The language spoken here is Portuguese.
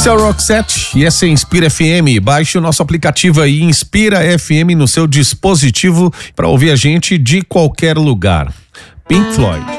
Esse é o Roxette e essa é Inspira FM. Baixe o nosso aplicativo aí, Inspira FM, no seu dispositivo para ouvir a gente de qualquer lugar. Pink Floyd.